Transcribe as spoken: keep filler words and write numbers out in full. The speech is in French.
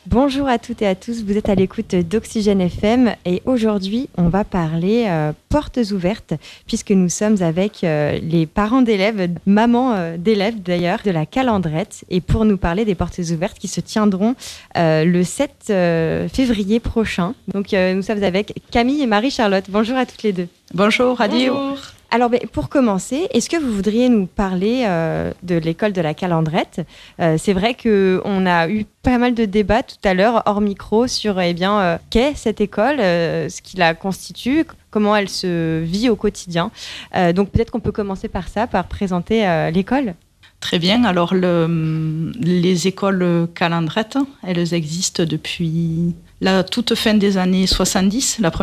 Bonjour à toutes et à tous, vous êtes à l'écoute d'Oxygène F M et aujourd'hui on va parler euh, portes ouvertes puisque nous sommes avec euh, les parents d'élèves, maman euh, d'élèves d'ailleurs, de la Calandrette, et pour nous parler des portes ouvertes qui se tiendront euh, le sept euh, février prochain. Donc euh, nous sommes avec Camille et Marie-Charlotte. Bonjour à toutes les deux. Bonjour Adio. Bonjour. Alors, pour commencer, est-ce que vous voudriez nous parler euh, de l'école de la Calandrette ? euh, C'est vrai qu'on a eu pas mal de débats tout à l'heure, hors micro, sur eh bien, euh, qu'est cette école, euh, ce qui la constitue, comment elle se vit au quotidien. Euh, donc, peut-être qu'on peut commencer par ça, par présenter euh, l'école. Très bien. Alors, le, les écoles Calandrette, elles existent depuis la toute fin des années soixante-dix. La